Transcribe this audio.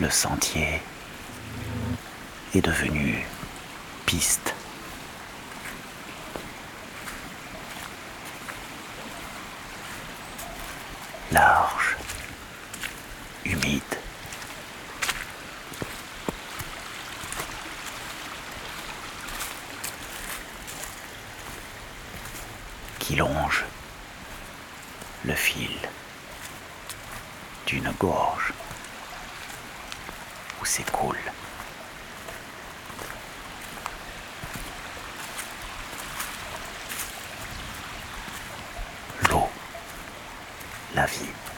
Le sentier est devenu piste. Large, humide. Qui longe le fil d'une gorge où s'écoule l'eau, la vie.